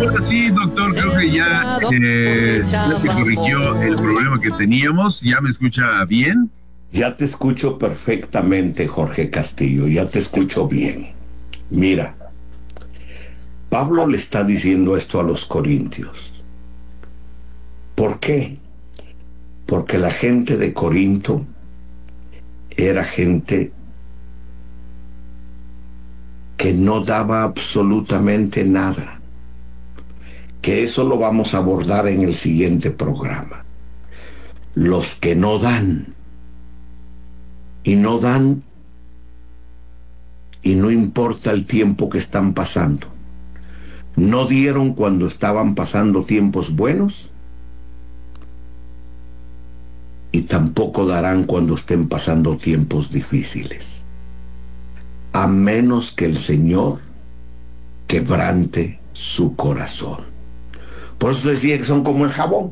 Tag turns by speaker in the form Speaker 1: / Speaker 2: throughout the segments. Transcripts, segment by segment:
Speaker 1: Ahora sí, doctor, creo que ya se corrigió el problema que teníamos. ¿Ya me escucha bien?
Speaker 2: Ya te escucho perfectamente, Jorge Castillo, ya te escucho bien. Mira, Pablo le está diciendo esto a los corintios. ¿Por qué? Porque la gente de Corinto era gente que no daba absolutamente nada. Que eso lo vamos a abordar en el siguiente programa. Los que no dan, y no dan, y no importa el tiempo que están pasando. No dieron cuando estaban pasando tiempos buenos y tampoco darán cuando estén pasando tiempos difíciles. A menos que el Señor quebrante su corazón. Por eso decía que son como el jabón.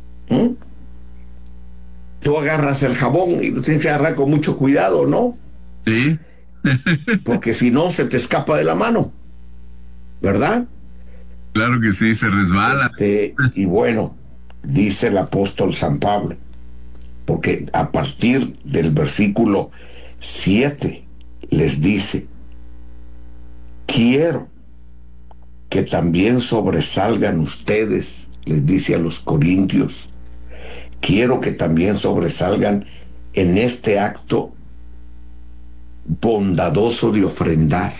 Speaker 2: Tú agarras el jabón y lo tienes que agarrar con mucho cuidado, ¿no?
Speaker 1: Sí.
Speaker 2: Porque si no, se te escapa de la mano, ¿verdad?
Speaker 1: Claro que sí, se resbala.
Speaker 2: Y bueno, dice el apóstol San Pablo, porque a partir del versículo 7 les dice: quiero que también sobresalgan ustedes, les dice a los corintios, quiero que también sobresalgan en este acto bondadoso de ofrendar.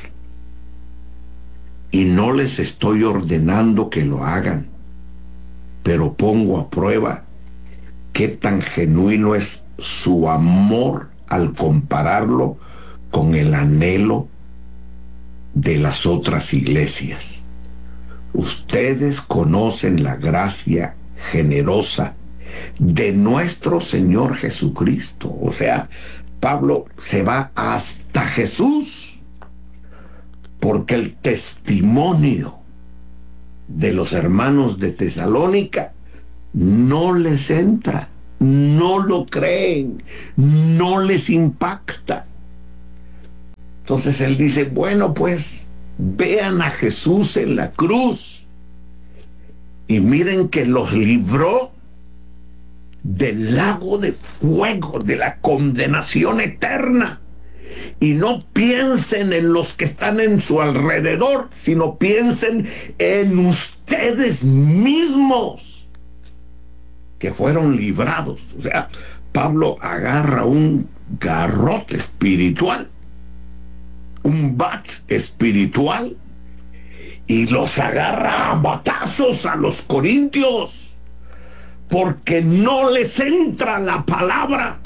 Speaker 2: Y no les estoy ordenando que lo hagan, pero pongo a prueba qué tan genuino es su amor al compararlo con el anhelo de las otras iglesias. Ustedes conocen la gracia generosa de nuestro Señor Jesucristo. O sea, Pablo se va hasta Jesús, porque el testimonio de los hermanos de Tesalónica no les entra, no lo creen, no les impacta. Entonces él dice, bueno, pues vean a Jesús en la cruz y miren que los libró del lago de fuego, de la condenación eterna. Y no piensen en los que están en su alrededor, sino piensen en ustedes mismos que fueron librados. O sea, Pablo agarra un garrote espiritual, un bat espiritual, y los agarra a batazos a los corintios, porque no les entra la palabra.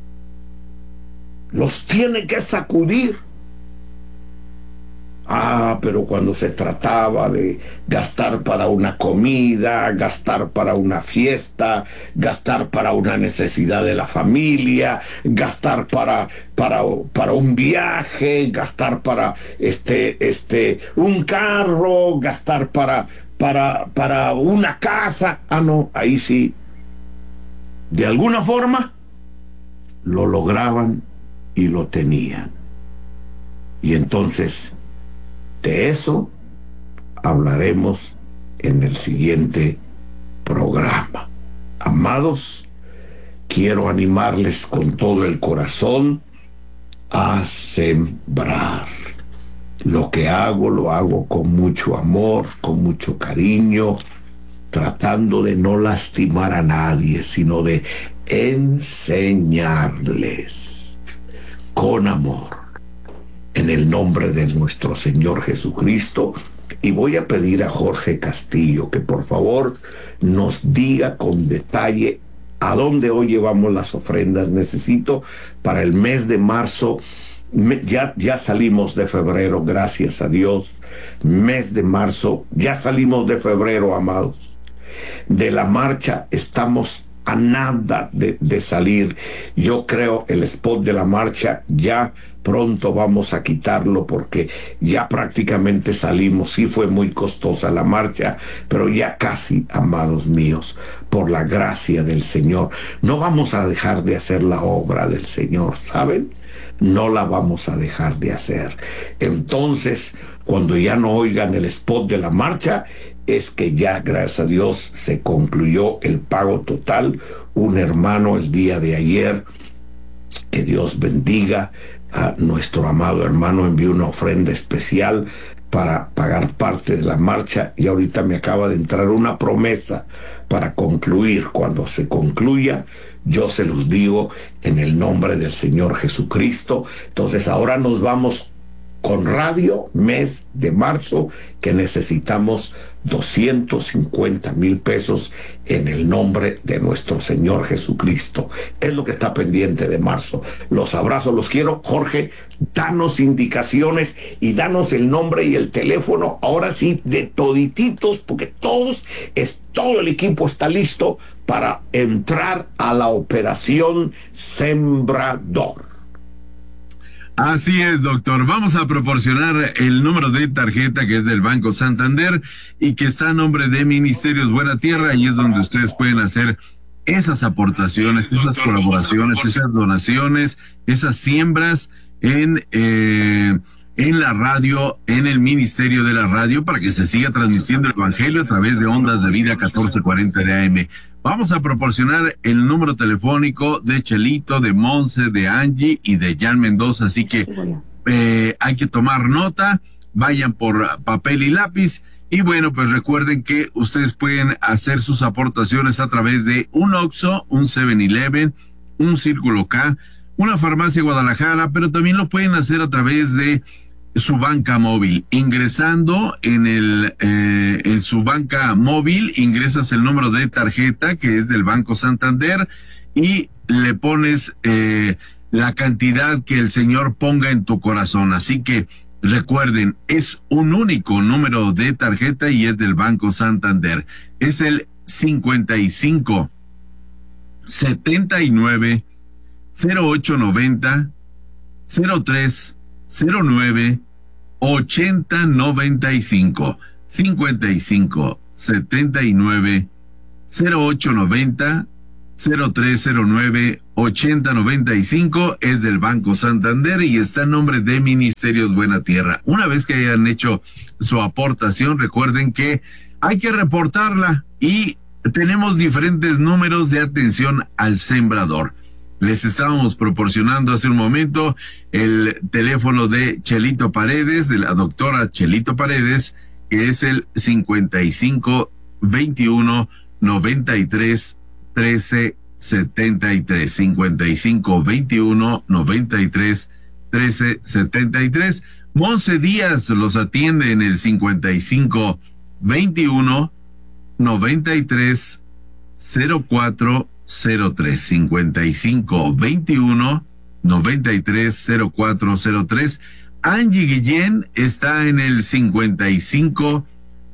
Speaker 2: Los tiene que sacudir. Pero cuando se trataba de gastar para una comida, gastar para una fiesta, gastar para una necesidad de la familia, gastar para un viaje, gastar para un carro, gastar para una casa, no, ahí sí, de alguna forma lo lograban y lo tenían. Y entonces de eso hablaremos en el siguiente programa. Amados, quiero animarles con todo el corazón a sembrar. Lo que hago, lo hago con mucho amor, con mucho cariño, tratando de no lastimar a nadie, sino de enseñarles con amor, en el nombre de nuestro Señor Jesucristo. Y voy a pedir a Jorge Castillo que por favor nos diga con detalle a dónde hoy llevamos las ofrendas. Necesito para el mes de marzo, ya salimos de febrero, gracias a Dios. Mes de marzo, ya salimos de febrero, amados. De la marcha estamos a nada de salir. Yo creo el spot de la marcha ya pronto vamos a quitarlo, porque ya prácticamente salimos. Sí fue muy costosa la marcha, pero ya casi, amados míos, por la gracia del Señor. No vamos a dejar de hacer la obra del Señor, ¿saben? No la vamos a dejar de hacer. Entonces, cuando ya no oigan el spot de la marcha, es que ya, gracias a Dios, se concluyó el pago total. Un hermano el día de ayer, que Dios bendiga a nuestro amado hermano, envió una ofrenda especial para pagar parte de la marcha, y ahorita me acaba de entrar una promesa para concluir. Cuando se concluya, yo se los digo en el nombre del Señor Jesucristo. Entonces ahora nos vamos con radio, mes de marzo, que necesitamos 250,000 pesos en el nombre de nuestro Señor Jesucristo. Es lo que está pendiente de marzo. Los abrazo, los quiero. Jorge, danos indicaciones y danos el nombre y el teléfono, ahora sí, de todititos, porque todo el equipo está listo para entrar a la operación Sembrador.
Speaker 1: Así es, doctor. Vamos a proporcionar el número de tarjeta que es del Banco Santander y que está a nombre de Ministerios Buena Tierra, y es donde ustedes pueden hacer esas aportaciones, esas colaboraciones, esas donaciones, esas siembras en la radio, en el Ministerio de la Radio, para que se siga transmitiendo el Evangelio a través de Ondas de Vida 1440 de AM. Vamos a proporcionar el número telefónico de Chelito, de Monse, de Angie y de Jan Mendoza, así que hay que tomar nota, vayan por papel y lápiz, y bueno, pues recuerden que ustedes pueden hacer sus aportaciones a través de un Oxxo, un 7-Eleven, un Círculo K, una farmacia Guadalajara, pero también lo pueden hacer a través de su banca móvil. Ingresando en su banca móvil, ingresas el número de tarjeta que es del Banco Santander y le pones la cantidad que el Señor ponga en tu corazón. Así que recuerden, es un único número de tarjeta y es del Banco Santander. Es el 55 79 0890 03 09 8095 55 79 0890 0309 8095 es del Banco Santander y está en nombre de Ministerios Buena Tierra. Una vez que hayan hecho su aportación, recuerden que hay que reportarla y tenemos diferentes números de atención al sembrador. Les estábamos proporcionando hace un momento el teléfono de Chelito Paredes, de la doctora Chelito Paredes, que es el 55 21 93 13 73, 55 21 93 13 73. Monse Díaz los atiende en el 55 21 93 04 03, 55 21 93 04 03. Angie Guillén está en el 55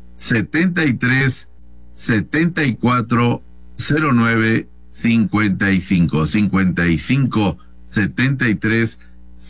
Speaker 1: 73 74 09 55, 55 73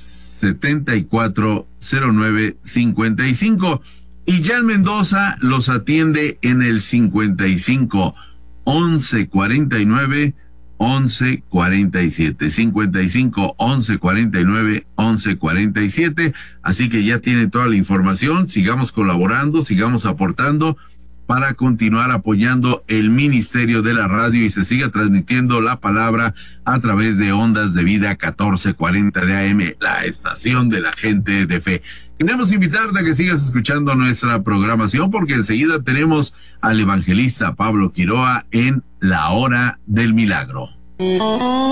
Speaker 1: 74 09 55. Y Jan Mendoza los atiende en el 55 11 49 11 47, 55 11 49 11 47. Así que ya tienen toda la información. Sigamos colaborando, sigamos aportando para continuar apoyando el Ministerio de la Radio y se siga transmitiendo la palabra a través de Ondas de Vida 1440 de AM, la estación de la gente de fe. Queremos invitarte a que sigas escuchando nuestra programación porque enseguida tenemos al evangelista Pablo Quiroa en La Hora del Milagro.